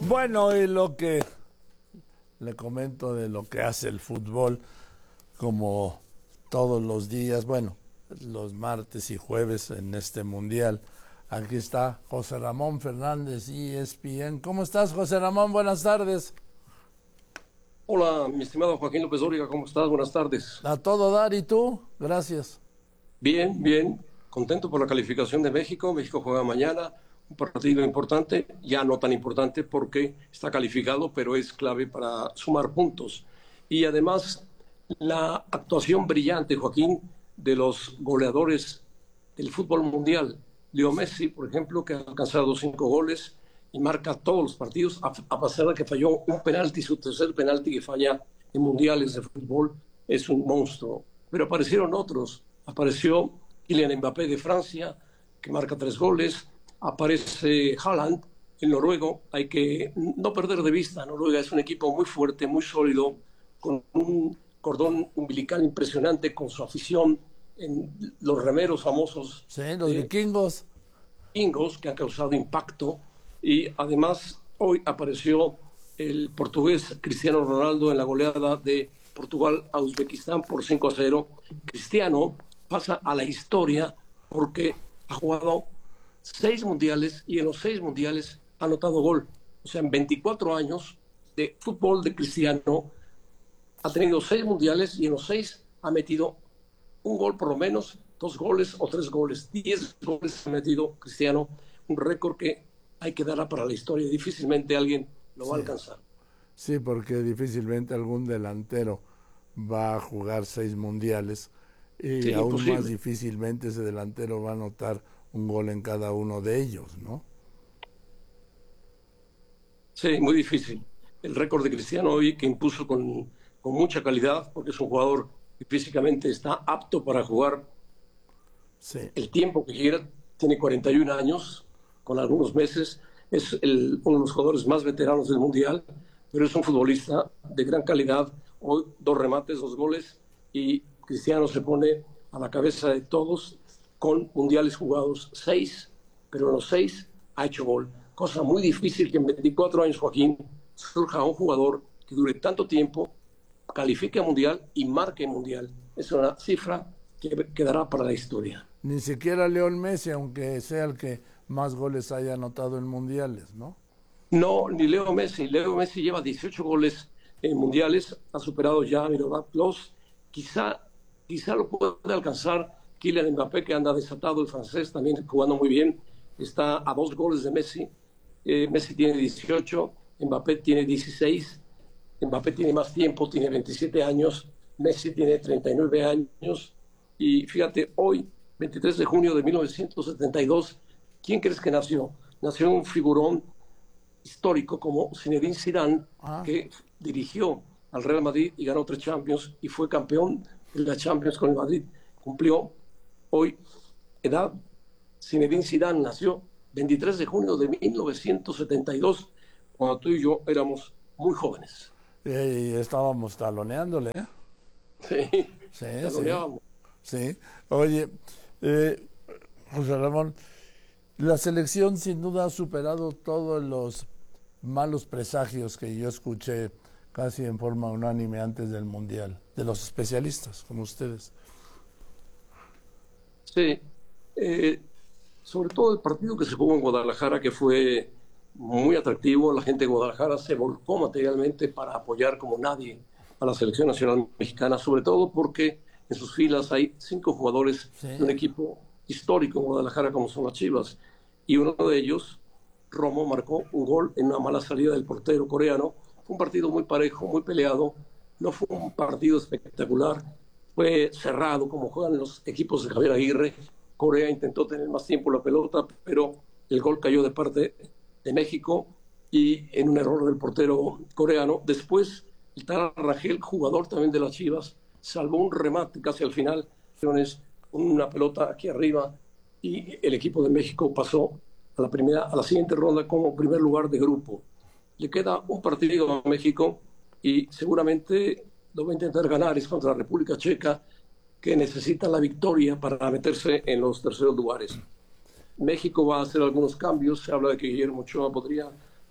Bueno, y lo que le comento de lo que hace el fútbol, como todos los días, bueno, los martes y jueves en este mundial. Aquí está José Ramón Fernández, ESPN. ¿Cómo estás, José Ramón? Buenas tardes. Hola, mi estimado Joaquín López Dóriga, ¿cómo estás? Buenas tardes. A todo dar, ¿y tú? Gracias. Bien, bien. Contento por la calificación de México. México juega mañana, un partido importante, ya no tan importante porque está calificado, pero es clave para sumar puntos. Y además, la actuación brillante, Joaquín, de los goleadores del fútbol mundial. Leo Messi, por ejemplo, que ha alcanzado 5 goles y marca todos los partidos, a pesar de que falló un penalti, su tercer penalti que falla en mundiales de fútbol, es un monstruo. Pero aparecieron otros. Apareció Kylian Mbappé de Francia, que marca 3 goles. Aparece Haaland, el noruego. Hay que no perder de vista, Noruega es un equipo muy fuerte, muy sólido, con un cordón umbilical impresionante, con su afición en los remeros famosos Sí, los de vikingos. Ingos, que han causado impacto. Y además hoy apareció el portugués Cristiano Ronaldo en la goleada de Portugal a Uzbekistán por 5-0. Cristiano pasa a la historia porque ha jugado 6 mundiales y en los 6 mundiales ha anotado gol. O sea, en 24 años de fútbol de Cristiano ha tenido 6 mundiales y en los 6 ha metido un gol por lo menos, 2 goles o 3 goles. 10 goles ha metido Cristiano, un récord que hay que dará para la historia. Difícilmente alguien lo va a Sí, alcanzar. sí, porque difícilmente algún delantero va a jugar 6 mundiales Sí, y aún más imposible. difícilmente ese delantero va a anotar un gol en cada uno de ellos, ¿no? Sí, muy difícil. El récord de Cristiano hoy que impuso con mucha calidad, porque es un jugador que físicamente está apto para jugar Sí, el tiempo que quiera. Tiene 41 años, con algunos meses. Es uno de los jugadores más veteranos del Mundial, pero es un futbolista de gran calidad. Hoy 2 remates, 2 goles, y Cristiano se pone a la cabeza de todos con mundiales jugados 6, pero en los 6 ha hecho gol. Cosa muy difícil que en 24 años, Joaquín, surja un jugador que dure tanto tiempo, califique a mundial y marque mundial. Es una cifra que quedará para la historia. ni siquiera León Messi, aunque sea el que más goles haya anotado en mundiales, ¿no? No, ni Leo Messi. Leo Messi lleva 18 goles en mundiales, ha superado ya a Miroslav Klose. Quizá, quizá lo pueda alcanzar Kylian Mbappé, que anda desatado, el francés, también jugando muy bien. Está a 2 goles de Messi. Messi tiene 18, Mbappé tiene 16. Mbappé tiene más tiempo, tiene 27 años. Messi tiene 39 años. Y fíjate, hoy, 23 de junio de 1972, ¿quién crees que nació? Nació un figurón histórico como Zinedine Zidane, Ah, que dirigió al Real Madrid y ganó 3 Champions y fue campeón de la Champions con el Madrid. Cumplió hoy edad. Zinedine Zidane nació 23 de junio de 1972, cuando tú y yo éramos muy jóvenes. y estábamos taloneándole, ¿eh? Sí, Sí, sí, taloneábamos. sí. Oye, eh, José Ramón, la selección sin duda ha superado todos los malos presagios que yo escuché casi en forma unánime antes del Mundial, de los especialistas como ustedes. Sí, eh, sobre todo el partido que se jugó en Guadalajara, que fue muy atractivo. La gente de Guadalajara se volcó materialmente para apoyar como nadie a la selección nacional mexicana, sobre todo porque en sus filas hay 5 jugadores de un Sí, equipo histórico en Guadalajara como son las Chivas. Y uno de ellos, Romo, marcó un gol en una mala salida del portero coreano. Fue un partido muy parejo, muy peleado. No fue un partido espectacular. Fue cerrado como juegan los equipos de Javier Aguirre. Corea intentó tener más tiempo la pelota, pero el gol cayó de parte de México y en un error del portero coreano. Después, el Tara Rangel, jugador también de las Chivas, salvó un remate casi al final, una pelota aquí arriba, y el equipo de México pasó a la siguiente ronda como primer lugar de grupo. Le queda un partido a México y seguramente lo va a intentar ganar, es contra la República Checa, que necesita la victoria para meterse en los terceros lugares. México va a hacer algunos cambios, se habla de que Guillermo Ochoa podría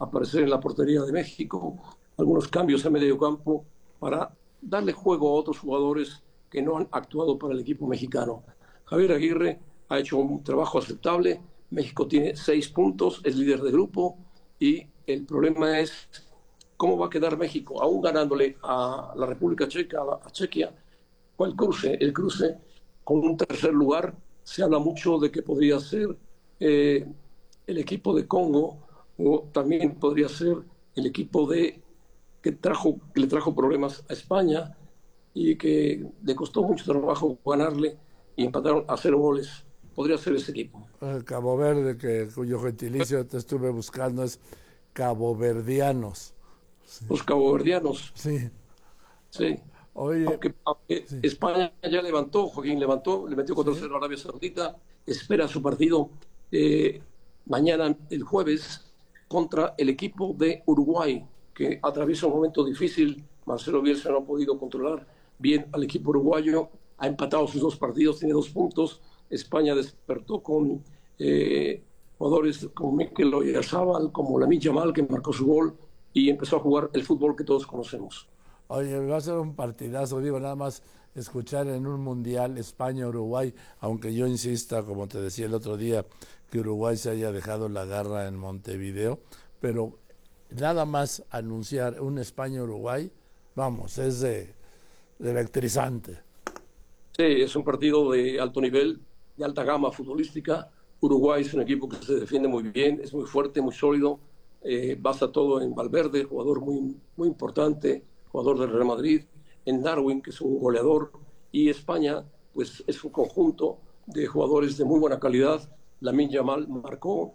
aparecer en la portería de México, algunos cambios en medio campo para darle juego a otros jugadores que no han actuado para el equipo mexicano. Javier Aguirre ha hecho un trabajo aceptable. México tiene 6 puntos, es líder de grupo y el problema es cómo va a quedar México, aún ganándole a la República Checa, a Chequia. ¿Cuál cruce? El cruce con un tercer lugar. Se habla mucho de que podría ser el equipo de Congo o también podría ser el equipo que le trajo problemas a España y que le costó mucho trabajo ganarle y empataron a 0 goles. Podría ser ese equipo. Cabo Verde, cuyo gentilicio te estuve buscando, es caboverdianos. Sí. Los caboverdianos. Sí. Sí. Oye, aunque sí. España ya levantó, Joaquín levantó, le metió 4-0 a Arabia Saudita, espera su partido mañana, el jueves, contra el equipo de Uruguay, que atraviesa un momento difícil. Marcelo Bielsa no ha podido controlar bien al equipo uruguayo, ha empatado sus 2 partidos, tiene 2 puntos. España despertó con jugadores como Mikel Oyarzabal, como Lamine Yamal, que marcó su gol, y empezó a jugar el fútbol que todos conocemos. Oye, va a ser un partidazo, digo, nada más escuchar en un mundial España-Uruguay, aunque yo insista, como te decía el otro día, que Uruguay se haya dejado la garra en Montevideo, pero nada más anunciar un España-Uruguay, vamos, es de electrizante. Sí, es un partido de alto nivel, de alta gama futbolística. Uruguay es un equipo que se defiende muy bien, es muy fuerte, muy sólido, basa todo en Valverde, jugador muy, muy importante, jugador del Real Madrid, en Darwin, que es un goleador, y España, pues es un conjunto de jugadores de muy buena calidad. Lamine Yamal marcó,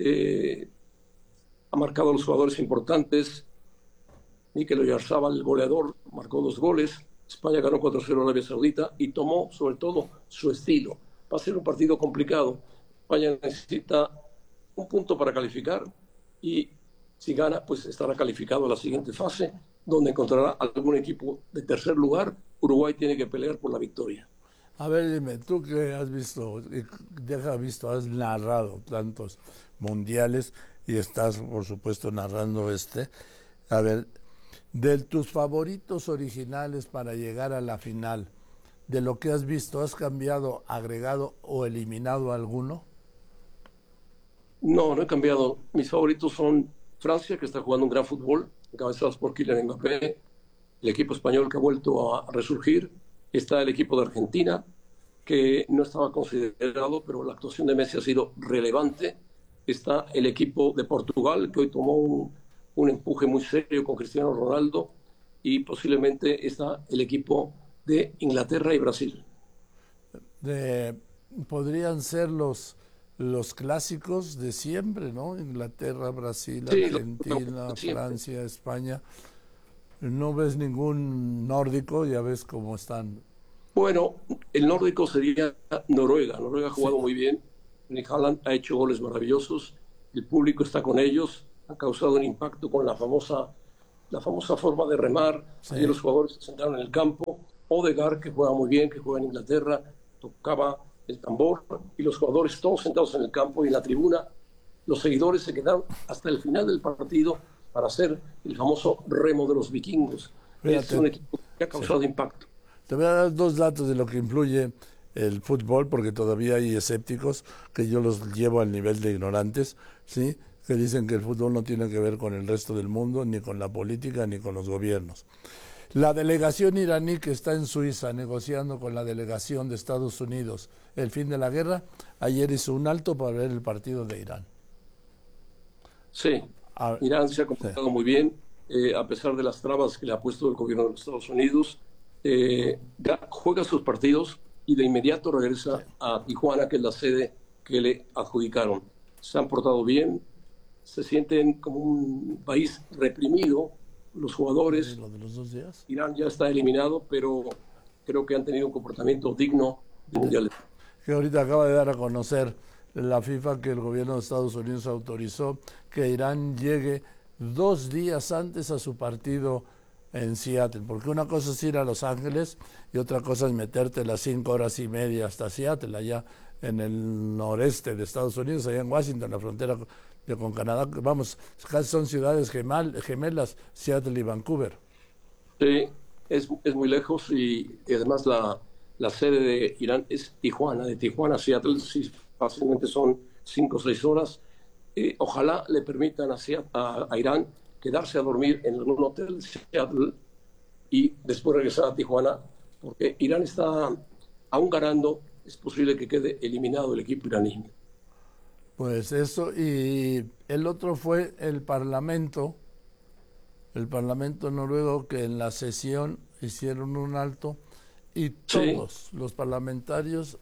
ha marcado a los jugadores importantes. Mikel Oyarzabal, el goleador, marcó 2 goles. España ganó 4-0 a Arabia Saudita y tomó, sobre todo, su estilo. Va a ser un partido complicado. España necesita un punto para calificar y si gana, pues estará calificado a la siguiente fase, donde encontrará algún equipo de tercer lugar. Uruguay tiene que pelear por la victoria. A ver, dime, tú que has visto, has narrado tantos mundiales y estás, por supuesto, narrando a ver, de tus favoritos originales para llegar a la final, de lo que has visto, ¿has cambiado, agregado o eliminado alguno? No, no he cambiado. Mis favoritos son Francia, que está jugando un gran fútbol, encabezados por Kylian Mbappé, el equipo español que ha vuelto a resurgir. Está el equipo de Argentina, que no estaba considerado, pero la actuación de Messi ha sido relevante. Está el equipo de Portugal, que hoy tomó un empuje muy serio con Cristiano Ronaldo, y posiblemente está el equipo de Inglaterra y Brasil. Podrían ser los clásicos de siempre, ¿no? Inglaterra, Brasil, Sí, Argentina, Francia, España. ¿No ves ningún nórdico? Ya ves cómo están. Bueno, el nórdico sería Noruega. Noruega ha jugado muy bien. Nick Haaland ha hecho goles maravillosos. El público está con ellos. Ha causado un impacto con la famosa forma de remar. Sí. Ayer los jugadores se sentaron en el campo. Odegaard, que juega muy bien, que juega en Inglaterra, tocaba el tambor, y los jugadores todos sentados en el campo y en la tribuna. Los seguidores se quedaron hasta el final del partido para hacer el famoso remo de los vikingos. Fíjate, es un equipo que ha causado impacto. Te voy a dar 2 datos de lo que influye el fútbol, porque todavía hay escépticos, que yo los llevo al nivel de ignorantes, ¿sí?, que dicen que el fútbol no tiene que ver con el resto del mundo, ni con la política, ni con los gobiernos. La delegación iraní que está en Suiza negociando con la delegación de Estados Unidos el fin de la guerra, ayer hizo un alto para ver el partido de Irán. Sí, Irán se ha comportado muy bien, a pesar de las trabas que le ha puesto el gobierno de los Estados Unidos. Juega sus partidos y de inmediato regresa a Tijuana, que es la sede que le adjudicaron. Se han portado bien, se sienten como un país reprimido los jugadores. ¿Lo de los 2 días? Irán ya está eliminado, pero creo que han tenido un comportamiento digno de mundiales. Que ahorita acaba de dar a conocer la FIFA que el gobierno de Estados Unidos autorizó que Irán llegue 2 días antes a su partido en Seattle, porque una cosa es ir a Los Ángeles y otra cosa es meterte las 5 horas y media hasta Seattle, allá en el noreste de Estados Unidos, allá en Washington, la frontera con Canadá, vamos, casi son ciudades gemelas, Seattle y Vancouver. Sí, es muy lejos y además la sede de Irán es Tijuana. De Tijuana a Seattle sí, fácilmente son 5 o 6 horas. Ojalá le permitan a Irán quedarse a dormir en algún hotel de Seattle y después regresar a Tijuana, porque Irán está aún ganando, es posible que quede eliminado el equipo iraní. Pues eso, y el otro fue el Parlamento noruego, que en la sesión hicieron un alto y todos Sí, los parlamentarios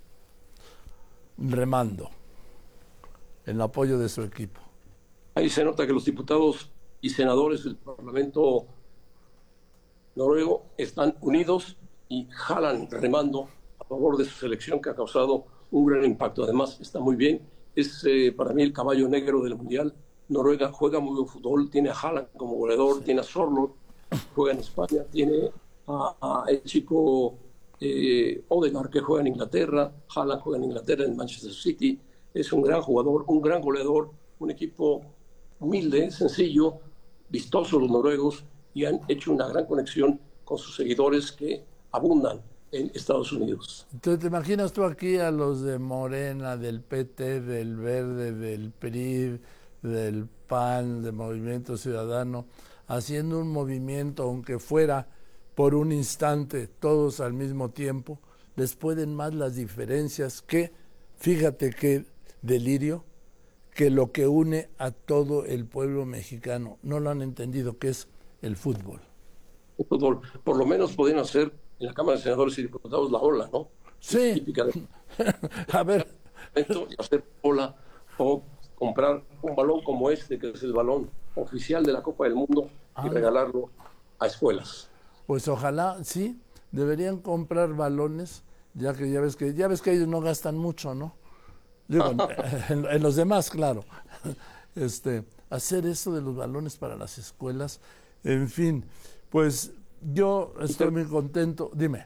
remando en apoyo de su equipo. ahí se nota que los diputados y senadores del Parlamento noruego están unidos y jalan remando a favor de su selección que ha causado un gran impacto. Además, está muy bien. Es para mí el caballo negro del Mundial. Noruega juega muy buen fútbol, tiene a Haaland como goleador, tiene a Sorloth, juega en España, tiene a el chico Odegaard que juega en Inglaterra, Haaland juega en Inglaterra, en Manchester City. Es un gran jugador, un gran goleador, un equipo humilde, sencillo, vistosos los noruegos y han hecho una gran conexión con sus seguidores que abundan en Estados Unidos. Entonces, ¿te imaginas tú aquí a los de Morena, del PT, del Verde, del PRI, del PAN, del Movimiento Ciudadano, haciendo un movimiento, aunque fuera por un instante, todos al mismo tiempo? Les pueden más las diferencias que, fíjate qué delirio, que lo que une a todo el pueblo mexicano. No lo han entendido, que es el fútbol. El fútbol, por lo menos podrían hacer en la Cámara de Senadores y Diputados la ola, ¿no? Es Sí, típica de a ver, momento y hacer ola o comprar un balón como este, que es el balón oficial de la Copa del Mundo, y anda, regalarlo a escuelas. pues ojalá, sí, deberían comprar balones, ya ves que ellos no gastan mucho, ¿no? Digo, en los demás, claro. Hacer eso de los balones para las escuelas, en fin, pues yo estoy muy contento. Dime.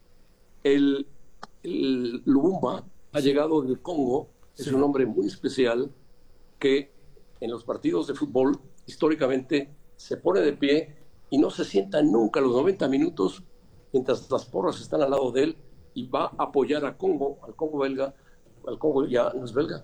El, el Lumumba ha Sí, llegado del Congo, es un sí, hombre muy especial que en los partidos de fútbol históricamente se pone de pie y no se sienta nunca los 90 minutos mientras las porras están al lado de él y va a apoyar a Congo, al Congo belga, al Congo ya no es belga,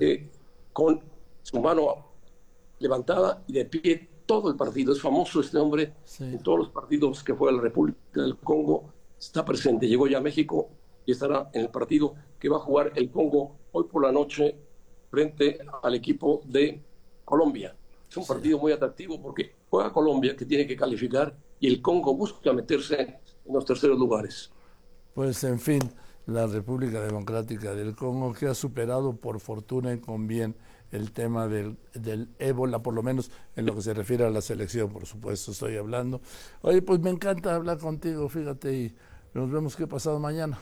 con su mano levantada y de pie todo el partido. Es famoso este hombre sí. en todos los partidos que fue a la República del Congo, está presente. Llegó ya a México y estará en el partido que va a jugar el Congo hoy por la noche frente al equipo de Colombia. Es un Sí. partido muy atractivo porque juega Colombia, que tiene que calificar, y el Congo busca meterse en los terceros lugares. Pues en fin, la República Democrática del Congo, que ha superado por fortuna y con bien el tema del ébola, por lo menos en lo que se refiere a la selección, por supuesto, estoy hablando. Oye, pues me encanta hablar contigo, fíjate, y nos vemos qué pasado mañana.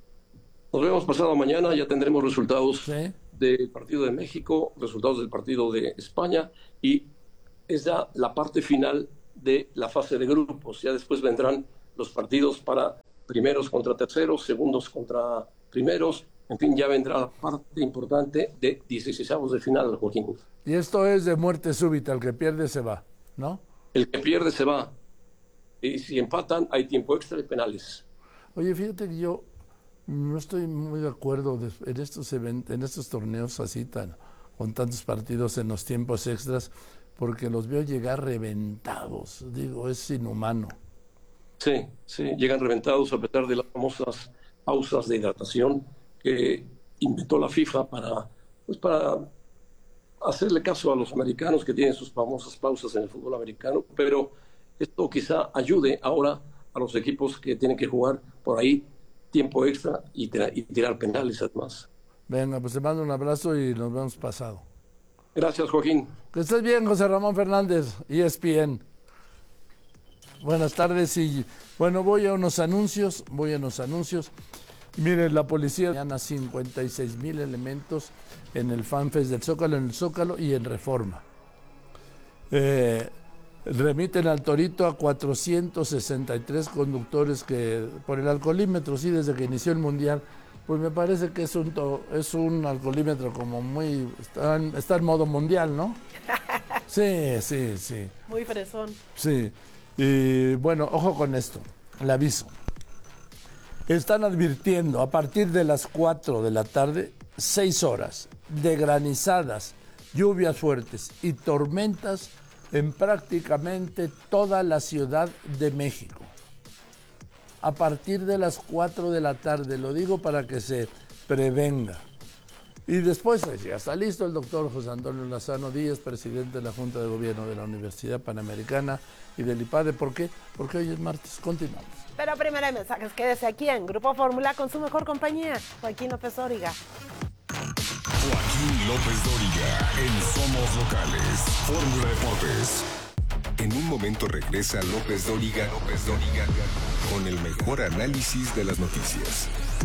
Nos vemos pasado mañana, ya tendremos resultados ¿Sí? del partido de México, resultados del partido de España y es ya la parte final de la fase de grupos. Ya después vendrán los partidos para primeros contra terceros, segundos contra primeros. En fin, ya vendrá la parte importante de 16avos de final, Joaquín. Y esto es de muerte súbita, el que pierde se va, ¿no? El que pierde se va. Y si empatan, hay tiempo extra y penales. Oye, fíjate que yo no estoy muy de acuerdo en estos torneos así con tantos partidos en los tiempos extras, porque los veo llegar reventados. Digo, es inhumano. Sí, sí, llegan reventados a pesar de las famosas pausas de hidratación que inventó la FIFA para hacerle caso a los americanos que tienen sus famosas pausas en el fútbol americano, pero esto quizá ayude ahora a los equipos que tienen que jugar por ahí tiempo extra y tirar penales además. Venga, pues te mando un abrazo y nos vemos pasado. Gracias, Joaquín. Que estés bien, José Ramón Fernández, ESPN. Buenas tardes y bueno, voy a unos anuncios. Miren, la policía mañana 56,000 elementos en el FanFest del Zócalo, en el Zócalo y en Reforma. Remiten al Torito a 463 conductores que por el alcoholímetro, sí, desde que inició el Mundial, Pues me parece que es un alcoholímetro como está en modo mundial, ¿no? Sí. Muy fresón. Sí. Y bueno, ojo con esto, le aviso. Están advirtiendo a partir de las 4 de la tarde, 6 horas de granizadas, lluvias fuertes y tormentas en prácticamente toda la Ciudad de México. A partir de las 4 de la tarde, lo digo para que se prevenga. Y después ya está listo el doctor José Antonio Lozano Díaz, presidente de la Junta de Gobierno de la Universidad Panamericana y del IPADE. ¿Por qué? Porque hoy es martes. Continuamos. Pero primero hay mensajes. Quédese aquí en Grupo Fórmula con su mejor compañía, Joaquín López Dóriga. Joaquín López Dóriga en Somos Locales, Fórmula Deportes. En un momento regresa López Dóriga con el mejor análisis de las noticias.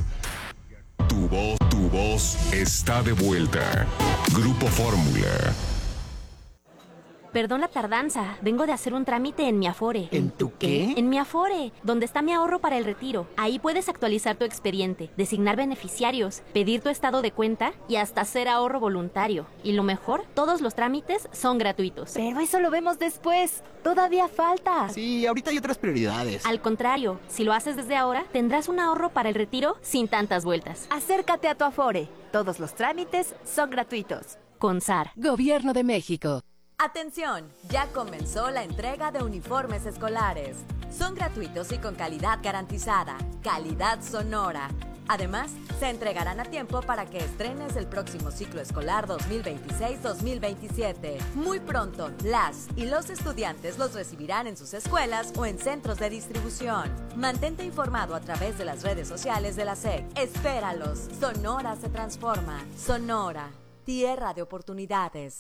Tu voz está de vuelta. Grupo Fórmula. Perdón la tardanza, vengo de hacer un trámite en mi Afore. ¿En tu qué? En mi Afore, donde está mi ahorro para el retiro. Ahí puedes actualizar tu expediente, designar beneficiarios, pedir tu estado de cuenta y hasta hacer ahorro voluntario. Y lo mejor, todos los trámites son gratuitos. Pero eso lo vemos después. Todavía falta. Sí, ahorita hay otras prioridades. Al contrario, si lo haces desde ahora, tendrás un ahorro para el retiro sin tantas vueltas. Acércate a tu Afore. Todos los trámites son gratuitos. CONSAR. Gobierno de México. Atención, ya comenzó la entrega de uniformes escolares. Son gratuitos y con calidad garantizada, calidad Sonora. Además, se entregarán a tiempo para que estrenes el próximo ciclo escolar 2026-2027. Muy pronto, las y los estudiantes los recibirán en sus escuelas o en centros de distribución. Mantente informado a través de las redes sociales de la SEC. Espéralos. Sonora se transforma. Sonora, tierra de oportunidades.